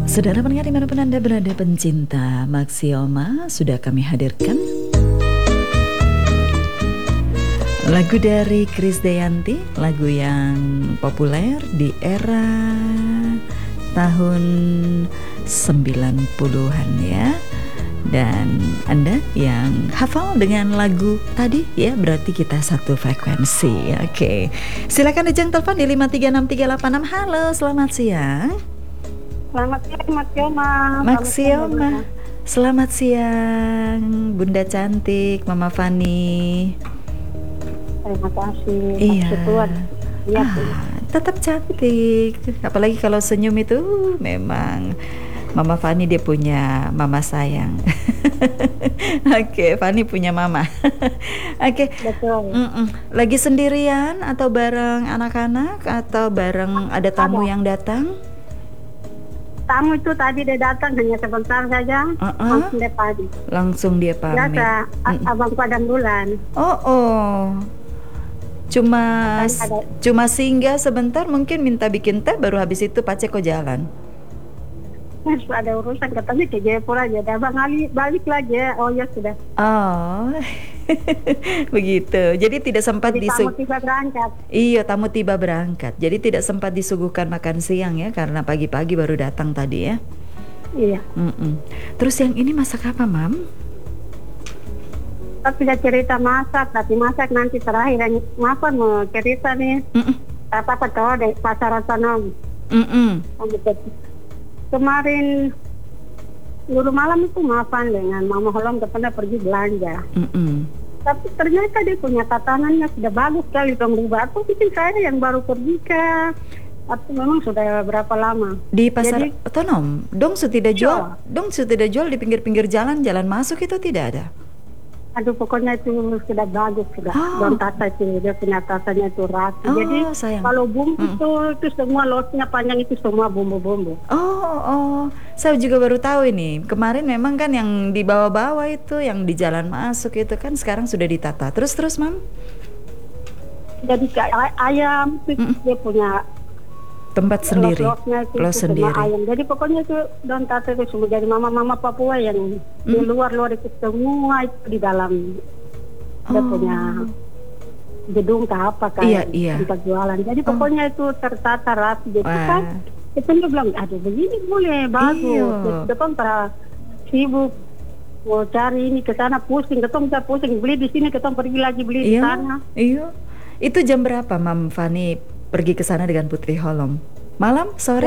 Saudara pendengar dimanapun Anda berada, pencinta Maxioma, sudah kami hadirkan lagu dari Krisdayanti, lagu yang populer di era tahun 90-an ya. Dan Anda yang hafal dengan lagu tadi ya, berarti kita satu frekuensi. Oke. Silakan Ejang telepon di 5363866. Halo, selamat siang. Selamat siang Maxioma. Maxioma. Selamat siang Bunda cantik, Mama Fani. Terima kasih. Iya. Ya, tetap cantik. Apalagi kalau senyum itu memang Mama Fani dia punya mama sayang. Oke, Fani punya mama. Oke. betul. Lagi sendirian atau bareng anak-anak atau bareng ada tamu yang datang? Tamu itu tadi dia datang hanya sebentar saja, langsung dia pamit. Langsung dia pamit. Biasa, abang padang bulan. Oh. Cuma singgah sebentar, mungkin minta bikin teh, baru habis itu Paceko jalan. Ada urusan katanya ke Jayapura aja. Abang balik lagi ya. Oh ya sudah. Oh. Begitu. Jadi tidak sempat tamu tiba berangkat. Iya, tamu tiba berangkat. Jadi tidak sempat disuguhkan makan siang ya, karena pagi-pagi baru datang tadi ya. Iya. Terus yang ini masak apa, Mam? Tidak cerita masak, tapi masak nanti terakhir. Apa mau cerita nih? Apa tahu deh pasar Tanam. Kemarin dulu malam itu maafan dengan Mama Holom pernah pergi belanja. Tapi ternyata dia punya tatanannya sudah bagus sekali berubah. Atau mungkin saya yang baru pergi ke, atau memang sudah berapa lama di pasar otonom. Dong sudah jual di pinggir-pinggir jalan masuk itu tidak ada. Aduh, pokoknya itu sudah bagus sudah. Dan tata itu dia punya tatanya itu rapi. Jadi sayang. Kalau bumbu itu semua losnya panjang itu semua bumbu-bumbu. Saya juga baru tahu ini. Kemarin memang kan yang di bawah-bawah itu, yang di jalan masuk itu kan sekarang sudah ditata. Terus Mam? Jadi ayam dia punya tempat sendiri, los sendiri. Ayam. Jadi pokoknya itu don tata itu semua dari mama Papua yang di luar itu semua itu di dalam dia punya gedung apa kayak tempat jualan. Jadi pokoknya itu tertata rapi. Jadi kan itu dia bilang, aduh begini boleh bagus. Kita para sibuk mau cari ini ke sana pusing, kita pusing beli di sini, kita pergi lagi beli di sana. Iya. Itu jam berapa Mam Fani pergi ke sana dengan Putri Holom? Malam, sore?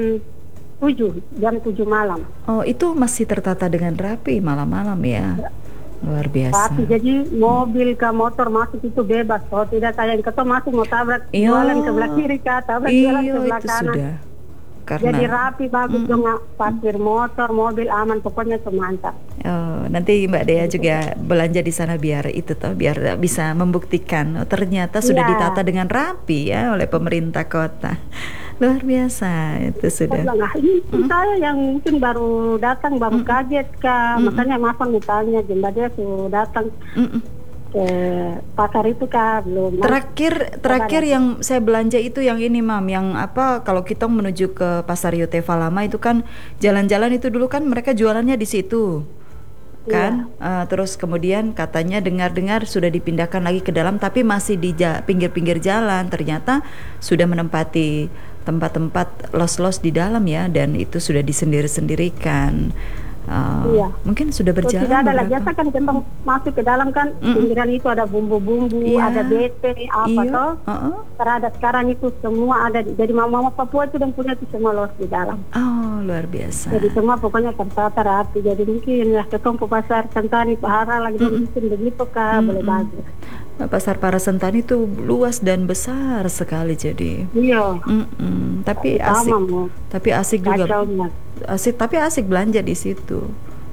Jam 7 malam. Oh, itu masih tertata dengan rapi malam-malam ya. Luar biasa. Rapi, jadi mobil ke motor masuk itu bebas. Kalau tidak kayak kita masuk mau tabrak jualan sebelah kiri tabrak jualan sebelah kanan. Sudah. Jadi rapi, bagus dong, parkir motor, mobil aman, pokoknya itu mantap. Oh, nanti Mbak Dea juga belanja di sana biar bisa membuktikan ternyata sudah ditata dengan rapi ya oleh pemerintah kota. Luar biasa itu sudah. Ini saya yang mungkin baru datang, baru kaget Kak. Makanya maaf ditanya, Mbak Dea sudah datang ke pasar itu Kak, belum. Terakhir yang saya belanja itu yang ini Mam, yang apa, kalau kita menuju ke Pasar Yotefa Lama itu kan jalan-jalan itu dulu kan mereka jualannya di situ kan. Terus kemudian katanya dengar-dengar sudah dipindahkan lagi ke dalam, tapi masih di pinggir-pinggir jalan. Ternyata sudah menempati tempat-tempat los-los di dalam ya, dan itu sudah disendiri-sendirikan. Mungkin sudah berjalan. Tidak ada lagi, biasa kan kita masuk ke dalam kan pinggiran itu ada bumbu-bumbu, ada bete apa toh. Terhadap sekarang itu semua ada. Jadi mama Papua itu dan punya itu semua los di dalam. Oh, luar biasa. Jadi semua pokoknya tertata rapi. Jadi mungkin ya ketemu ke pasar Sentani Pahara lagi mungkin begitu Kak, boleh bagus. Pasar Parasentani itu luas dan besar sekali jadi. Iya. Tapi asik. Tapi asik juga. Tapi asik belanja di situ.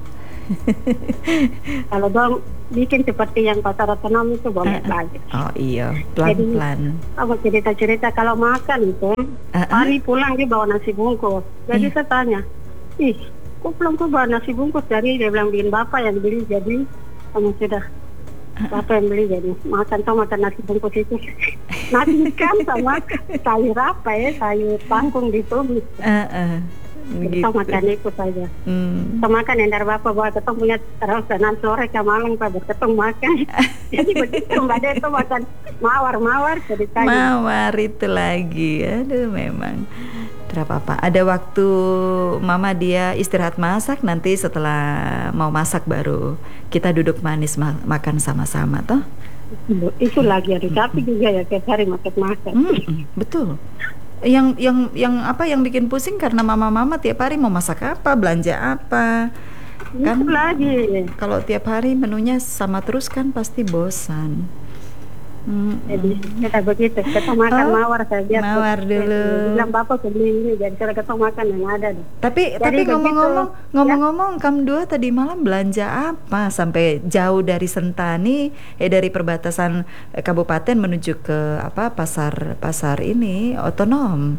Kalau dong bikin seperti yang pasar Tanam itu boleh bagus. Oh iya, pelan-pelan. Aku cerita-cerita kalau makan itu, hari pulang dia bawa nasi bungkus. Jadi saya tanya, kok pulang kok bawa nasi bungkus? Jadi dia bilang bikin bapak yang beli, jadi kamu sudah bapak yang beli, jadi makan nasi bungkus itu. Nasi ikan sama sayur apa ya, sayur kangkung ditumis. Jadi kita gitu. makan itu saja. Hmm. Kita makan yang dari bapak bawa ketemu punya terus dan sore ke malam pada ketemu makan. Jadi begitu Mbak Dea itu makan mawar ceritanya. Mawar itu lagi, aduh memang. Tidak apa-apa. Ada waktu Mama dia istirahat masak, nanti setelah mau masak baru kita duduk manis makan sama-sama toh. Itu lagi ada tapi juga ya tiap hari masak. Betul. Yang apa yang bikin pusing karena mama-mama tiap hari mau masak apa, belanja apa. Kan Itu lagi. kalau tiap hari menunya sama terus kan pasti bosan. Jadi kita begitu, kita makan mawar saja. Mawar dulu. Bilang bapak beli ini, jadi kita makan yang ada deh. Tapi begitu, ngomong-ngomong Kam Dua tadi malam belanja apa sampai jauh dari Sentani dari perbatasan kabupaten menuju ke apa pasar ini otonom.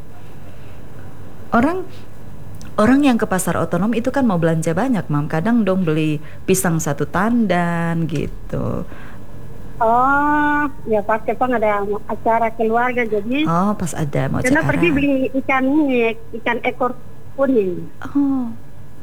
Orang yang ke pasar otonom itu kan mau belanja banyak, Mam. Kadang dong beli pisang 1 tandan gitu. Oh, ya pas Kepang ada acara keluarga jadi. Oh, pas ada mau Karena acara. pergi beli ikan ekor kuning. Oh,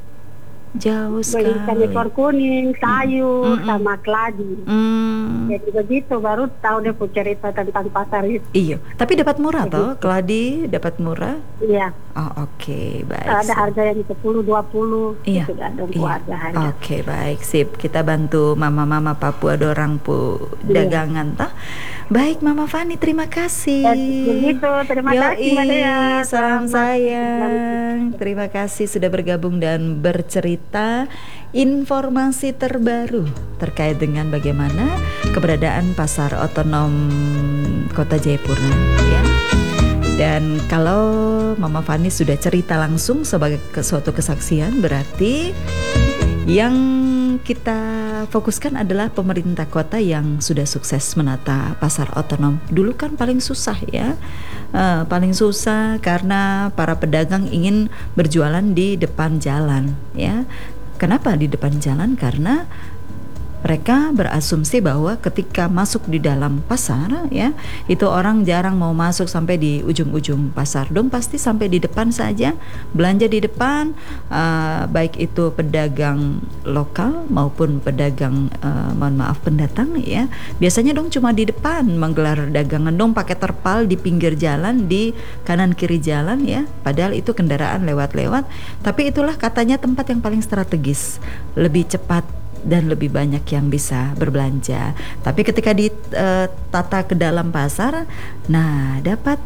jauh Beli ikan sekali. ekor kuning, sayur, sama keladi. Jadi begitu baru tahu dia pun cerita tentang pasar itu. Iya, tapi dapat murah toh, keladi dapat murah. Iya. Oh, oke, baik. Ada harga yang 10-20. Iya. Sudah ada Iya. harga. Oke, baik, sip. Kita bantu mama-mama Papua dorang dagangan toh. Baik, Mama Fani, terima kasih. Begitu, terima kasih Mbak Dea. Salam sayang. Terima kasih sudah bergabung dan bercerita informasi terbaru terkait dengan bagaimana keberadaan pasar otonom Kota Jayapura ya. Dan kalau Mama Fani sudah cerita langsung sebagai suatu kesaksian, berarti yang kita fokuskan adalah pemerintah kota yang sudah sukses menata pasar otonom. Dulu kan paling susah ya, paling susah karena para pedagang ingin berjualan di depan jalan ya. Kenapa di depan jalan? Karena mereka berasumsi bahwa ketika masuk di dalam pasar ya, itu orang jarang mau masuk sampai di ujung-ujung pasar. Dong pasti sampai di depan saja, belanja di depan, baik itu pedagang lokal maupun pedagang mohon maaf pendatang ya. Biasanya dong cuma di depan menggelar dagangan dong pakai terpal di pinggir jalan, di kanan kiri jalan ya. Padahal itu kendaraan lewat-lewat, tapi itulah katanya tempat yang paling strategis, lebih cepat dan lebih banyak yang bisa berbelanja. Tapi ketika ditata ke dalam pasar, nah dapat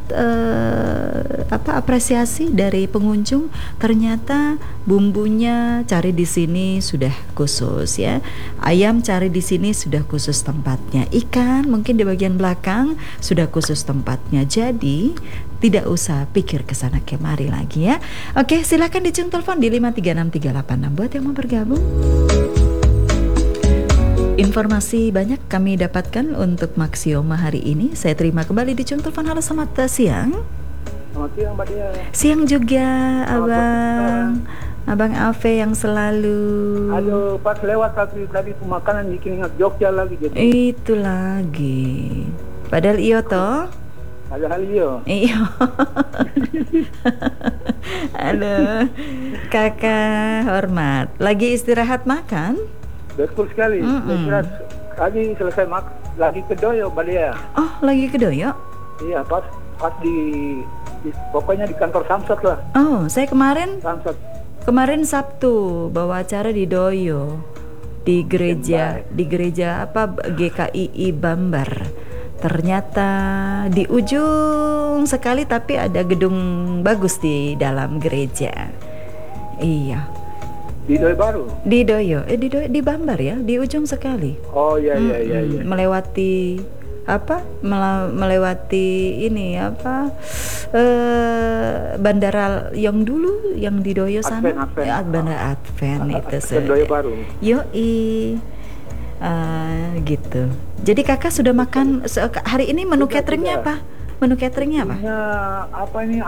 apresiasi dari pengunjung. Ternyata bumbunya cari di sini sudah khusus ya. Ayam cari di sini sudah khusus tempatnya. Ikan mungkin di bagian belakang sudah khusus tempatnya. Jadi tidak usah pikir ke sana kemari lagi ya. Oke, silakan dicung telepon di 5363886 buat yang mau bergabung. Informasi banyak kami dapatkan untuk Maxioma hari ini. Saya terima kembali di Cung Telepon. Halo, selamat siang. Selamat siang Mbak Dea. Siang juga Abang Ave yang selalu. Aduh, pas lewat tadi pemakanan bikin ingat Jogja lagi jadi. Itu lagi. Padahal iyo toh. Padahal iyo. Aduh, kakak hormat. Lagi istirahat makan? Betul sekali. Saya kira tadi selesai lagi ke Doyo Mbak Dea. Oh, lagi ke Doyo? Iya, pas di pokoknya di kantor Samsat lah. Oh, saya kemarin Samsat. Kemarin Sabtu bawa acara di Doyo, di gereja apa GKII Bambar. Ternyata di ujung sekali tapi ada gedung bagus di dalam gereja. Iya. Di Doyo baru. Di Doyo, di Bambar ya, di ujung sekali. Oh iya. Melewati melewati ini bandara yang dulu yang di Doyo sana. Advent. Ya, bandara Advent itu Doyo baru. Yoi. Gitu. Jadi kakak sudah makan hari ini menu cateringnya apa? Menu cateringnya apa? Apa ini